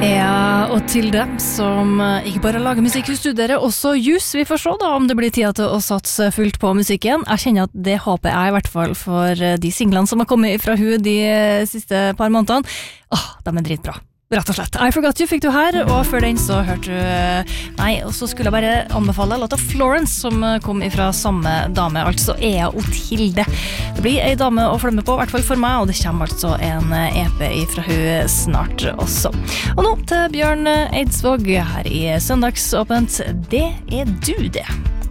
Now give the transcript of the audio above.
Ja, og til dem som ikke bare lager musikk, hun studerer også jus. Vi får se da om det blir tid til å satse fullt på musikken. Jeg kjenner at det håper jeg i hvert fall for de singlene som har kommet fra hun de siste par månedene. De er dritbra. Rett og slett. I Forgot You fikk du her, og før den så hørte du og så skulle jeg bare anbefale låta Florence, som kom fra samme dame, altså Ea Otilde. Det blir ei dame å følge med på, i hvert fall for meg, og det kommer altså en EP fra hun snart også. Og nå til Bjørn Eidsvåg her i Søndagsåpent. Det er du det.